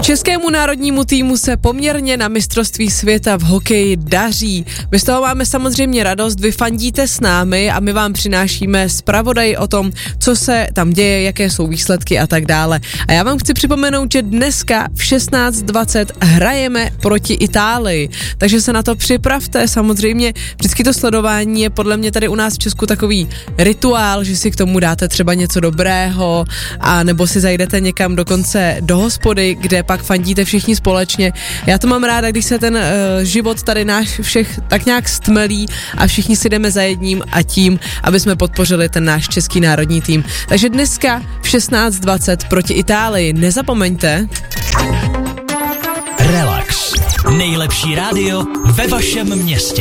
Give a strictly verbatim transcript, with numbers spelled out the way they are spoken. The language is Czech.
Českému národnímu týmu se poměrně na mistrovství světa v hokeji daří. My z toho máme samozřejmě radost, vy fandíte s námi a my vám přinášíme zpravodaj o tom, co se tam děje, jaké jsou výsledky a tak dále. A já vám chci připomenout, že dneska v šestnáct dvacet hrajeme proti Itálii, takže se na to připravte. Samozřejmě vždycky to sledování je podle mě tady u nás v Česku takový rituál, že si k tomu dáte třeba něco dobrého a nebo si zajdete někam dokonce do hospody, kde pak fandíte všichni společně. Já to mám ráda, když se ten uh, život tady náš všech tak nějak stmelí a všichni si jdeme za jedním a tím, aby jsme podpořili ten náš český národní tým. Takže dneska v šestnáct dvacet proti Itálii. Nezapomeňte. Relax. Nejlepší rádio ve vašem městě.